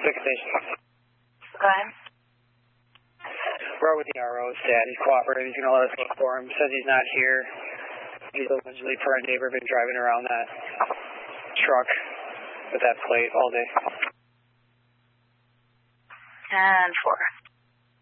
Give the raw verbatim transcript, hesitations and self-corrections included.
Six station. Go ahead. We're with the R O stat. He's cooperating. He's going to let us look for him. Says he's not here. He's allegedly for a neighbor been driving around that truck with that plate all day. ten four.